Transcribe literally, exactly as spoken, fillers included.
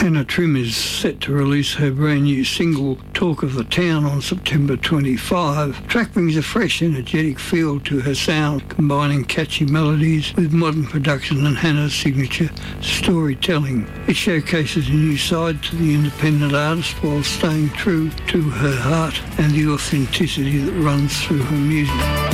Hannah Trim is set to release her brand new single, Talk of the Town, on September twenty-fifth. The track brings a fresh, energetic feel to her sound, combining catchy melodies with modern production and Hannah's signature storytelling. It showcases a new side to the independent artist while staying true to her heart and the authenticity that runs through her music.